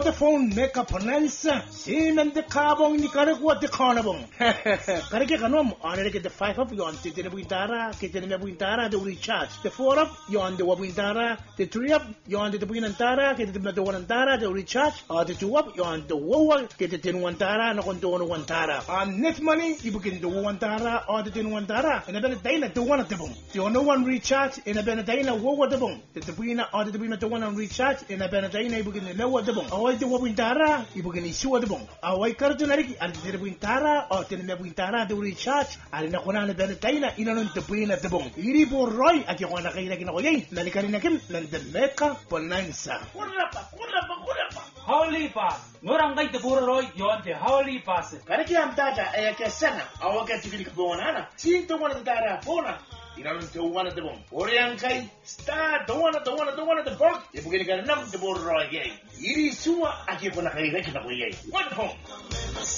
Vodafone Mega Bonanza. Simen de Carbon ni Caragua de Carnabon. Carrick Canom, honor get the 5 up yon, the Wintara, get the Wintara, the recharge. The 4 up, yon the Wintara, the 3 up, yon the Winantara, get the Wantara, the recharge, or the 2 up, yon the Wowa, get the 10 Wantara, no one to Wantara. On net money, you begin the Wantara or the 10 Wantara, and a Benedina to one of the boom. The only one recharge in a Benedina, Wowa the boom. The Wina or the Wina to one on recharge in a Benedina, you begin the lower the boom. Away the Wintara, you begin the sewer the boom. Away Cardinari, and the Wintara or the Wintara, the recharge, and in a Honana Benedina, in an Tapin at the boom. Iribo Roy at your one again away, Nalikarinakim, and the Mecca Bonanza. Holy Pass. Norangay the Burroy, yon the Holy Pass. Karakiam Data, Ayakasana, our Catholic Bonana, seeing to one of the Dara Bona. You know, to one of the boom. Oriankai, star, the one of the book. You're going to get a number to Burroy again. Irisua, I keep on a regular way. What home?